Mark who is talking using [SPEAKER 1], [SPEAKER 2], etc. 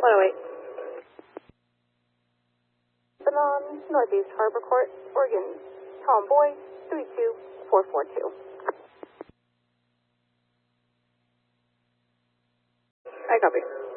[SPEAKER 1] 108. Banan, Northeast Harbor Court, Oregon. Tomboy, 32442. I copy.